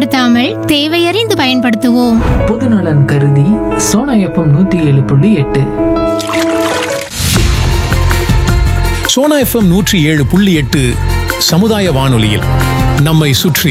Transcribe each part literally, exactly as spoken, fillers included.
பயன்படுத்தாமல் தேவையறிந்து பயன்படுத்துவோம். பொதுநலன் கருதி சோனா எஃப்எம் நூத்தி ஏழு புள்ளி எட்டு. சோனா எஃப்எம் நூற்றி ஏழு புள்ளி எட்டு சமுதாய வானொலியில் நம்மை சுற்றி.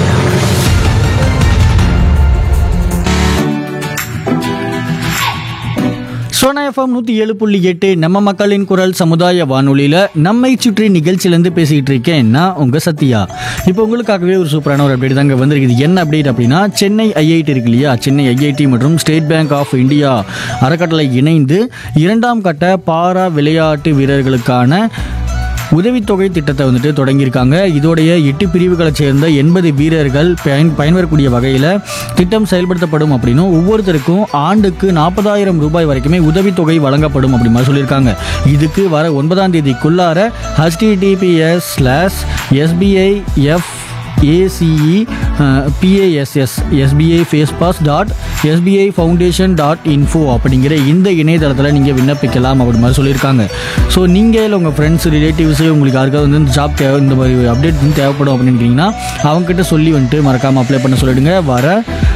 சோனா எஃப்எம் நூற்றி ஏழு புள்ளி எட்டு நம்ம மக்களின் குரல் சமுதாய வானொலியில் நம்மை சுற்றி நிகழ்ச்சியிலேருந்து பேசிக்கிட்டு இருக்கேன் நான் உங்கள் சத்யா. இப்போ உங்களுக்காகவே ஒரு சூப்பரான ஒரு அப்டேட் தாங்க வந்திருக்குது. என்ன அப்டேட் அப்படின்னா, சென்னை ஐஐடி இருக்கு இல்லையா, சென்னை ஐஐடி மற்றும் ஸ்டேட் பேங்க் ஆஃப் இந்தியா அறக்கட்டளை இணைந்து இரண்டாம் கட்ட பாரா விளையாட்டு வீரர்களுக்கான உதவித்தொகை திட்டத்தை வந்துட்டு தொடங்கியிருக்காங்க. இதோடைய எட்டு பிரிவுகளை சேர்ந்த எண்பது வீரர்கள் பயன் பயன்பெறக்கூடிய வகையில் திட்டம் செயல்படுத்தப்படும் அப்படின்னும், ஒவ்வொருத்தருக்கும் ஆண்டுக்கு நாற்பதாயிரம் ரூபாய் வரைக்குமே உதவித்தொகை வழங்கப்படும் அப்படி மாதிரி சொல்லியிருக்காங்க. இதுக்கு வர ஒன்பதாம் தேதிக்குள்ளார HTTPS slash SBI F ACE பிஏஎஸ்எஸ் SBI ஃபேஸ்பாஸ் dot SBI foundation dot info அப்படிங்கிற இந்த இணையதளத்தில் நீங்கள் விண்ணப்பிக்கலாம் அப்படி மாதிரி சொல்லியிருக்காங்க. ஸோ நீங்கள் இல்லை உங்கள் ஃப்ரெண்ட்ஸ் ரிலேட்டிவ்ஸு உங்களுக்கு யாருக்காவது வந்து இந்த ஜாப் தேவை, இந்த மாதிரி அப்டேட் வந்து தேவைப்படும் அப்படின்னுக்கிட்டிங்கன்னா அவங்ககிட்ட சொல்லி வந்துட்டு மறக்காமல் அப்ளை பண்ண சொல்லிவிடுங்க. வர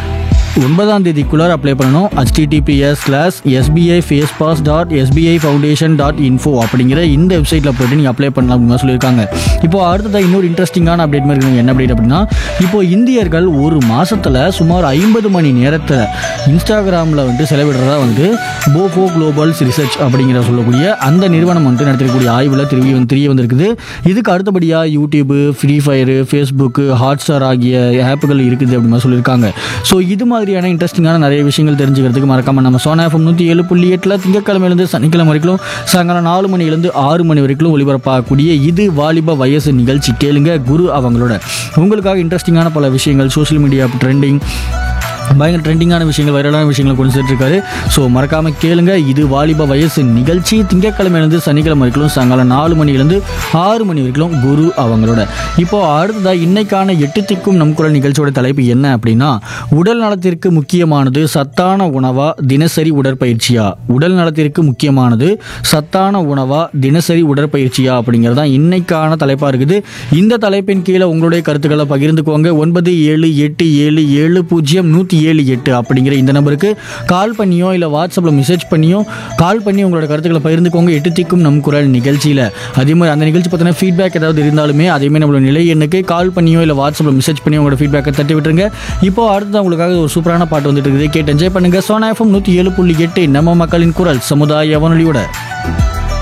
ஒன்பதாம் தேதிக்குள்ளார அப்ளை பண்ணணும். HTTPS slash SBI ஃபேஸ்பாஸ் dot SBI foundation dot info அப்படிங்கிற இந்த வெப்சைட்டில் போய்ட்டு நீங்கள் அப்ளை பண்ணலாம் அப்படின்னு சொல்லியிருக்காங்க. இப்போ அடுத்ததாக இன்னொரு இன்ட்ரெஸ்டிங்கான அப்டேட் மாதிரி இருக்குது. என்ன அப்டேட் அப்படின்னா, இப்போது இந்தியர்கள் ஒரு மாதத்தில் சுமார் ஐம்பது மணி நேரத்தை இன்ஸ்டாகிராமில் வந்து செலவிடுறதா வந்து போஃபோ குளோபல்ஸ் ரிசர்ச் அப்படிங்கிற சொல்லக்கூடிய அந்த நிறுவனம் வந்து நடத்தக்கூடிய ஆய்வில் தெரிய தெரிய வந்திருக்குது. இதுக்கு அடுத்தபடியாக YouTube, free fire, Facebook, Hotstar ஆகிய ஆப்புகள் இருக்குது அப்படின்னு சொல்லியிருக்காங்க. ஸோ இது மாதிரி மாதிரியான இன்ட்ரெஸ்டிங்கான நிறைய விஷயங்கள் தெரிஞ்சுக்கிறதுக்கு மறக்காம நம்ம சோனா எஃப்எம் நூற்றி ஏழு புள்ளி எட்டில் திங்கக்கிழமையிலேருந்து சனிக்கிழமை வரைக்கும் சாயங்காலம் நாலு மணிலேருந்து ஆறு மணி வரைக்கும் ஒளிபரப்பாகக்கூடிய இது வாலிப வயசு நிகழ்ச்சி கேளுங்க குரு அவங்களோட. உங்களுக்காக இன்ட்ரெஸ்டிங்கான பல விஷயங்கள், சோஷியல் மீடியா ட்ரெண்டிங், பயங்கர ட்ரெண்டிங்கான விஷயங்கள், வைரலான விஷயங்களை கொண்டு சேர்த்துருக்காரு. ஸோ மறக்காமல் கேளுங்க இது வாலிப வயசு நிகழ்ச்சி திங்கக்கிழமையிலேருந்து சனிக்கிழமை வரைக்கும் சாயங்காலம் நாலு மணிலேருந்து ஆறு மணி வரைக்கும் குரு அவங்களோட. இப்போது அடுத்ததாக இன்னைக்கான எட்டு திக்கும் நம் குரல் நிகழ்ச்சியோட தலைப்பு என்ன அப்படின்னா, உடல் நலத்திற்கு முக்கியமானது சத்தான உணவா தினசரி உடற்பயிற்சியா, உடல் நலத்திற்கு முக்கியமானது சத்தான உணவா தினசரி உடற்பயிற்சியா அப்படிங்கிறதான் இன்னைக்கான தலைப்பாக இருக்குது. இந்த தலைப்பின் கீழே உங்களுடைய கருத்துக்களை பகிர்ந்துக்குவாங்க. ஒன்பது ஏழு எட்டு ஏழு ஏழு பூஜ்ஜியம் நூற்றி ஏழு எட்டு அப்படிங்கிற இந்த நம்பருக்கு கால் பண்ணியோ இல்லை வாட்ஸ்அப்பில் மெசேஜ் பண்ணியோ கால் பண்ணி உங்களோட கருத்துக்களை பகிர்ந்துக்கோங்க எட்டு திக்கும் நம் குரல் நிகழ்ச்சியில். அதே மாதிரி அந்த நிகழ்ச்சி பற்றின ஃபீட்பேக் ஏதாவது இருந்தாலுமே அதேமாதிரி நம்மளோட நிலை எண்ணுக்கு கால் பண்ணியோ இல்லை வாட்ஸ்அப்பில் மெசேஜ் பண்ணி உங்களோட ஃபீட்பேக்கை தட்டி விட்டுருங்க. இப்போ அடுத்தது உங்களுக்காக ஒரு சூப்பரான பாட்டு வந்துட்டு இருக்குது, கேட்டு என்ஜாய் பண்ணுங்க. சோனா எஃப்எம் நூற்றி ஏழு புள்ளி எட்டு நம்ம மக்களின் குரல் சமுதாய வானொலியோட.